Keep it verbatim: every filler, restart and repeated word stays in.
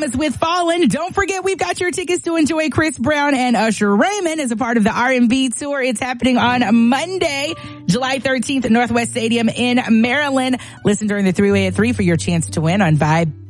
Thomas with Fallen. Don't forget, we've got your tickets to enjoy Chris Brown and Usher Raymond as a part of the R and B tour. It's happening on Monday, July thirteenth at Northwest Stadium in Maryland. Listen during the three-way at three for your chance to win on Vibe.